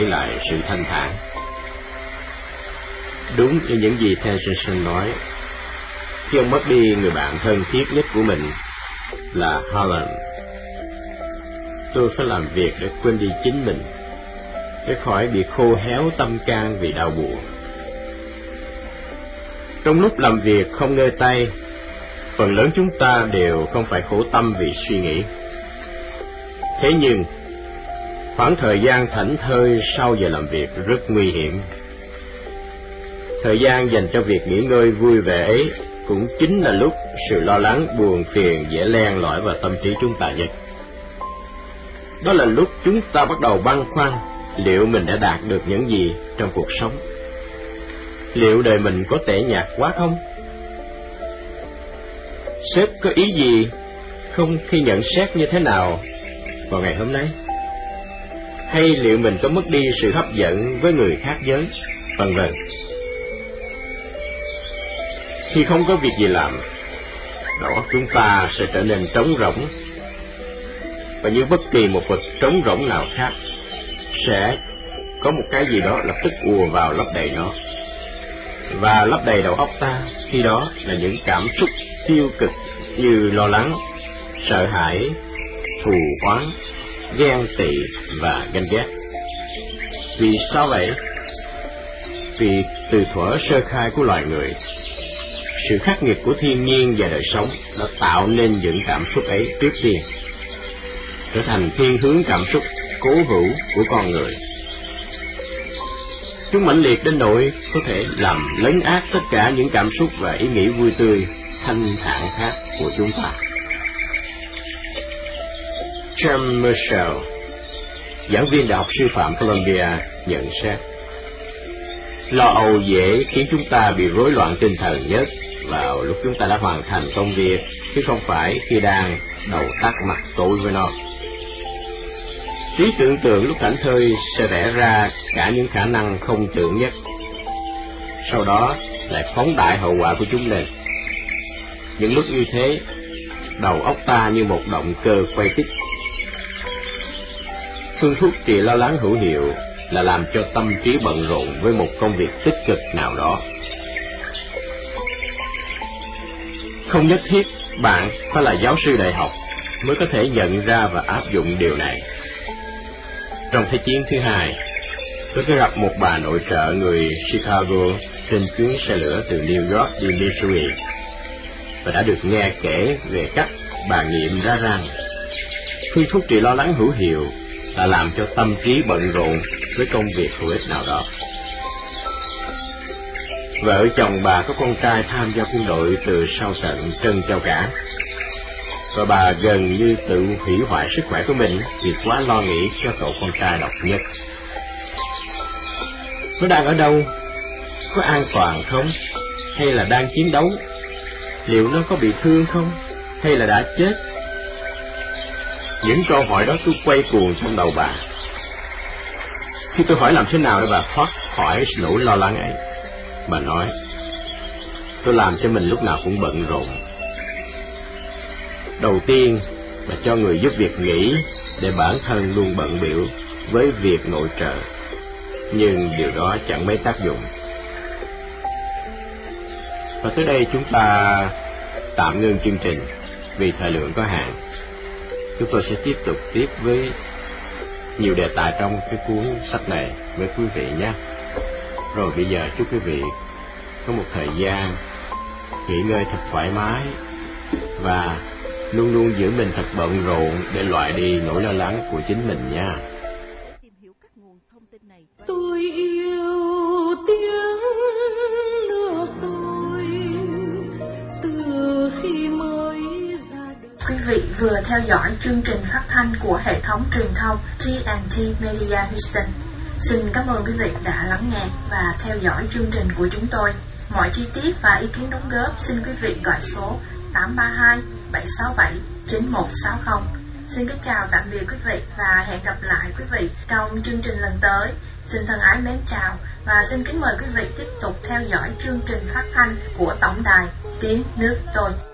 lại sự thanh thản. Đúng như những gì Tennyson nói, khi ông mất đi người bạn thân thiết nhất của mình là Harlan, tôi phải làm việc để quên đi chính mình, để khỏi bị khô héo tâm can vì đau buồn. Trong lúc làm việc không ngơi tay, phần lớn chúng ta đều không phải khổ tâm vì suy nghĩ. Thế nhưng, khoảng thời gian thảnh thơi sau giờ làm việc rất nguy hiểm. Thời gian dành cho việc nghỉ ngơi vui vẻ ấy cũng chính là lúc sự lo lắng, buồn phiền dễ len lỏi vào tâm trí chúng ta nhất. Đó là lúc chúng ta bắt đầu băn khoăn liệu mình đã đạt được những gì trong cuộc sống. Liệu đời mình có tẻ nhạt quá không? Sếp có ý gì không khi nhận xét như thế nào vào ngày hôm nay? Hay liệu mình có mất đi sự hấp dẫn với người khác giới, vân vân. Khi không có việc gì làm, đầu óc chúng ta sẽ trở nên trống rỗng, và như bất kỳ một vật trống rỗng nào khác, sẽ có một cái gì đó lập tức ùa vào lấp đầy nó. Và lấp đầy đầu óc ta khi đó là những cảm xúc tiêu cực như lo lắng, sợ hãi, thù oán, ghen tị và ganh ghét. Vì sao vậy? Vì từ thuở sơ khai của loài người, sự khắc nghiệt của thiên nhiên và đời sống đã tạo nên những cảm xúc ấy trước tiên, trở thành thiên hướng cảm xúc cố hữu của con người. Chúng mãnh liệt đến nỗi có thể làm lấn át tất cả những cảm xúc và ý nghĩ vui tươi, thanh thản khác của chúng ta. John Marshall, giảng viên Đại học Sư phạm Columbia, nhận xét: lo âu dễ khiến chúng ta bị rối loạn tinh thần nhất vào lúc chúng ta đã hoàn thành công việc, chứ không phải khi đang đầu tắt mặt tối với nó. Trí tưởng tượng lúc thảnh thơi sẽ vẽ ra cả những khả năng không tưởng nhất, sau đó lại phóng đại hậu quả của chúng lên. Những lúc như thế, đầu óc ta như một động cơ quay tích. Phương thuốc trị lo lắng hữu hiệu là làm cho tâm trí bận rộn với một công việc tích cực nào đó. Không nhất thiết bạn phải là giáo sư đại học mới có thể nhận ra và áp dụng điều này. Trong Thế chiến thứ hai, tôi có gặp một bà nội trợ người Chicago trên chuyến xe lửa từ New York đi Missouri, và đã được nghe kể về cách bà nghiệm ra rằng phương thuốc trị lo lắng hữu hiệu là làm cho tâm trí bận rộn với công việc hữu ích nào đó. Vợ chồng bà có con trai tham gia quân đội từ sau trận Trân Châu Cảng, và bà gần như tự hủy hoại sức khỏe của mình vì quá lo nghĩ cho cậu con trai độc nhất. Nó đang ở đâu? Có an toàn không? Hay là đang chiến đấu? Liệu nó có bị thương không? Hay là đã chết? Những câu hỏi đó cứ quay cuồng trong đầu bà. Khi tôi hỏi làm thế nào để bà thoát khỏi nỗi lo lắng ấy, bà nói: tôi làm cho mình lúc nào cũng bận rộn. Đầu tiên là cho người giúp việc nghỉ để bản thân luôn bận bịu với việc nội trợ, nhưng điều đó chẳng mấy tác dụng. Và tới đây chúng ta tạm ngưng chương trình vì thời lượng có hạn. Chúng tôi sẽ tiếp tục với nhiều đề tài trong cái cuốn sách này với quý vị nhé. Rồi bây giờ chúc quý vị có một thời gian nghỉ ngơi thật thoải mái và luôn luôn giữ mình thật bận rộn để loại đi nỗi lo lắng của chính mình nha. Tôi yêu tiếng nước tôi từ khi mới ra đời. Quý vị vừa theo dõi chương trình phát thanh của hệ thống truyền thông TNT Media Houston. Xin cảm ơn quý vị đã lắng nghe và theo dõi chương trình của chúng tôi. Mọi chi tiết và ý kiến đóng góp xin quý vị gọi số 832 767 9160. Xin kính chào tạm biệt quý vị và hẹn gặp lại quý vị trong chương trình lần tới. Xin thân ái mến chào và xin kính mời quý vị tiếp tục theo dõi chương trình phát thanh của Tổng đài Tiếng Nước Tôi.